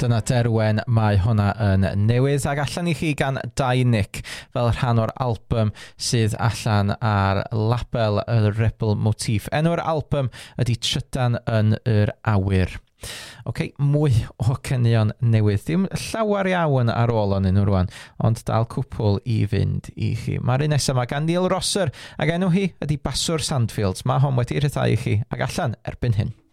Dyna derwen mae hwnna yn newydd ac allan i chi gan Dai-Nick fel rhan o'r album sydd allan ar label y Rebel Motif. Enw'r album ydy Trydan yn yr Awyr. Mwy o cynnion newydd. Dim llawer iawn ar ôl o'n nhw rwan, ond dal cwpl i fynd i chi. Mae'r un nesaf yma gan Neil Rosser ac enw hi ydy Baswr Sandfields. Mae hon wedi rhyddhau i chi ac allan erbyn hyn.